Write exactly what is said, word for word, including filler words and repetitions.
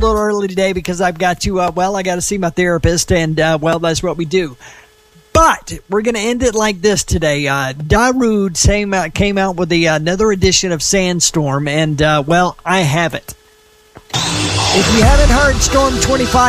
little early today because I've got to, uh, well, I got to see my therapist, and, uh, well, that's what we do. But we're going to end it like this today. Uh, Darude came out, came out with the, uh, another edition of Sandstorm, and, uh, well, I have it. If you haven't heard Storm twenty-five,